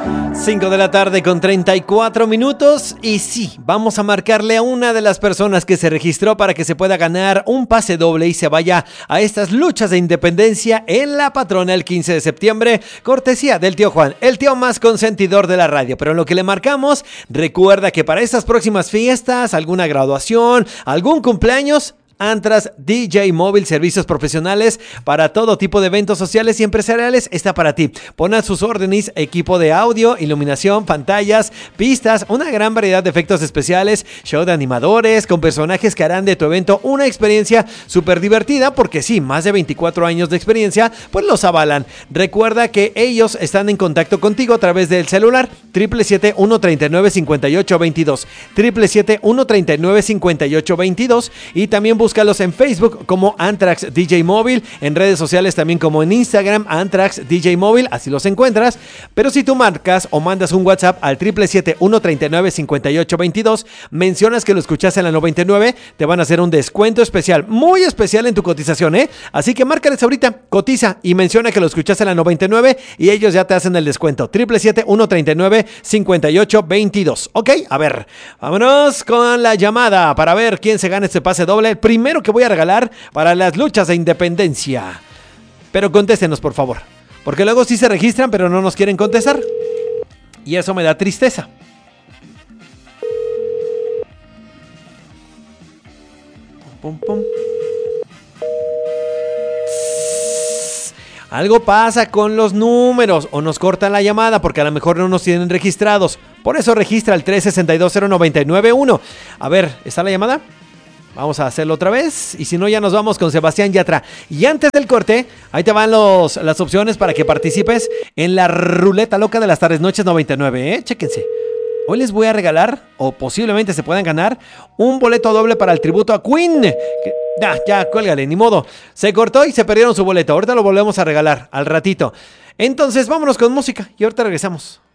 5 de la tarde con 34 minutos y sí, vamos a marcarle a una de las personas que se registró para que se pueda ganar un pase doble y se vaya a estas luchas de independencia en La Patrona el 15 de septiembre, cortesía del tío Juan, el tío más consentidor de la radio. Pero en lo que le marcamos, recuerda que para estas próximas fiestas, alguna graduación, algún cumpleaños, Antrax DJ Móvil, servicios profesionales para todo tipo de eventos sociales y empresariales, está para ti. Pon a sus órdenes equipo de audio, iluminación, pantallas, pistas, una gran variedad de efectos especiales, show de animadores con personajes que harán de tu evento una experiencia súper divertida, porque sí, más de 24 años de experiencia pues los avalan. Recuerda que ellos están en contacto contigo a través del celular 777-139-5822 777-139-5822 y también búscalos en Facebook como Antrax DJ Móvil, en redes sociales también como en Instagram, Antrax DJ Móvil, así los encuentras. Pero si tú marcas o mandas un WhatsApp al 777-139-5822, mencionas que lo escuchaste en la 99, te van a hacer un descuento especial, muy especial en tu cotización, ¿eh? Así que márcales ahorita, cotiza y menciona que lo escuchaste en la 99 y ellos ya te hacen el descuento. 777-139-5822. Ok, a ver, vámonos con la llamada para ver quién se gana este pase doble. El primero que voy a regalar para las luchas de independencia. Pero contéstenos, por favor, porque luego sí se registran, pero no nos quieren contestar. Y eso me da tristeza. Pum, pum, pum. Algo pasa con los números o nos cortan la llamada porque a lo mejor no nos tienen registrados. Por eso registra el 362-0991. A ver, ¿está la llamada? Vamos a hacerlo otra vez y si no ya nos vamos con Sebastián Yatra. Y antes del corte, ahí te van las opciones para que participes en la ruleta loca de las tardes noches 99, ¿eh? Chéquense. Hoy les voy a regalar, o posiblemente se puedan ganar, un boleto doble para el tributo a Queen. Ya, cuélgale, ni modo. Se cortó y se perdieron su boleto. Ahorita lo volvemos a regalar al ratito. Entonces vámonos con música y ahorita regresamos.